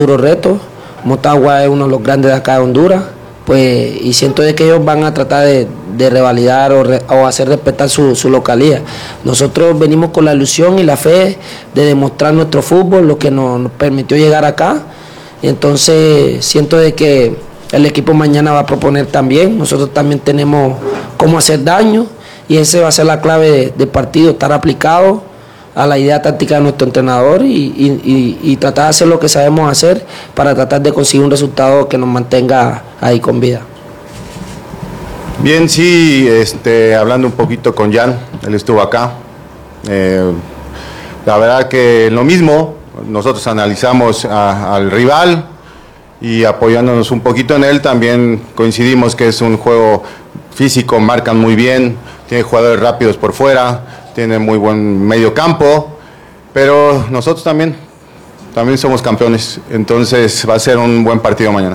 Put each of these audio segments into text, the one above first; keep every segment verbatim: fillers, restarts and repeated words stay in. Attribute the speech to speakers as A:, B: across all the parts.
A: duro reto. Motagua es uno de los grandes de acá de Honduras, pues, y siento de que ellos van a tratar de, de revalidar o, re, o hacer respetar su, su localía. Nosotros venimos con la ilusión y la fe de demostrar nuestro fútbol, lo que nos, nos permitió llegar acá. Y entonces siento de que el equipo mañana va a proponer también. Nosotros también tenemos cómo hacer daño y esa va a ser la clave de, de partido, estar aplicado a la idea táctica de nuestro entrenador y, y, y, y tratar de hacer lo que sabemos hacer para tratar de conseguir un resultado que nos mantenga ahí con vida.
B: Bien, sí, este, hablando un poquito con Jan, él estuvo acá. Eh, la verdad que lo mismo, nosotros analizamos a, al rival y apoyándonos un poquito en él, también coincidimos que es un juego físico, marcan muy bien, tiene jugadores rápidos por fuera, tiene muy buen medio campo, pero nosotros también, también somos campeones, entonces va a ser un buen partido mañana.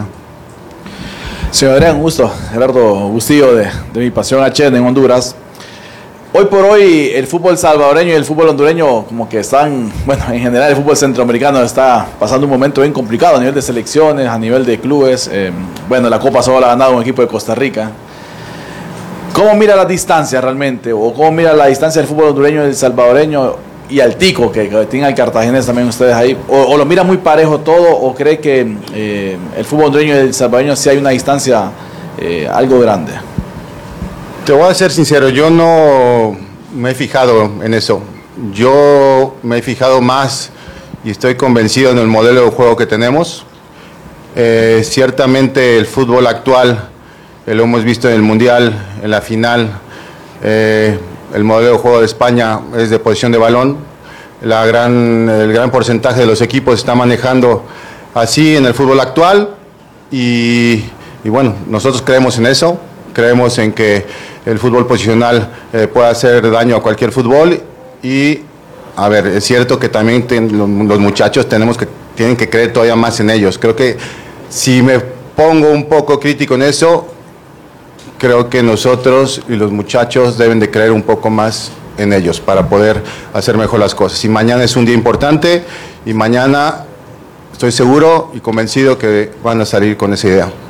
C: Señor Adrián, un gusto, Gerardo Bustillo de, de Mi Pasión H en Honduras. Hoy por hoy el fútbol salvadoreño y el fútbol hondureño como que están, bueno, en general el fútbol centroamericano está pasando un momento bien complicado a nivel de selecciones, a nivel de clubes. Eh, bueno, la Copa solo la ha ganado un equipo de Costa Rica. ¿Cómo mira la distancia realmente? ¿O cómo mira la distancia del fútbol hondureño y el salvadoreño y al tico que, que tienen al cartaginés también ustedes ahí? ¿O, o lo mira muy parejo todo o cree que eh, el fútbol hondureño y el salvadoreño sí hay una distancia eh, algo grande?
B: Te voy a ser sincero, yo no me he fijado en eso. Yo me he fijado más y estoy convencido en el modelo de juego que tenemos. Eh, ciertamente el fútbol actual, eh, lo hemos visto en el Mundial, en la final, eh, el modelo de juego de España es de posición de balón. La gran, el gran porcentaje de los equipos está manejando así en el fútbol actual y, y bueno, nosotros creemos en eso. Creemos en que el fútbol posicional eh, puede hacer daño a cualquier fútbol y, a ver, es cierto que también ten, los muchachos tenemos que, tienen que creer todavía más en ellos. Creo que si me pongo un poco crítico en eso, creo que nosotros y los muchachos deben de creer un poco más en ellos para poder hacer mejor las cosas. Y mañana es un día importante y mañana estoy seguro y convencido que van a salir con esa idea.